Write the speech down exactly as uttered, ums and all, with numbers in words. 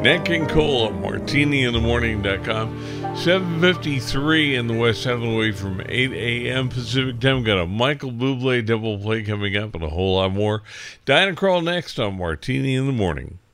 Nat King Cole on martini in the morning dot com. seven fifty-three in the West, half the way from eight a.m. Pacific time. Got a Michael Bublé double play coming up and a whole lot more. Dinah Krall next on Martini in the Morning.